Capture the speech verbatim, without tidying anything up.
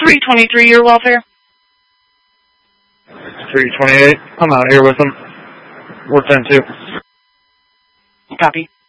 three twenty-three, your welfare. three twenty-eight. I'm out here with them. We're ten two. Copy.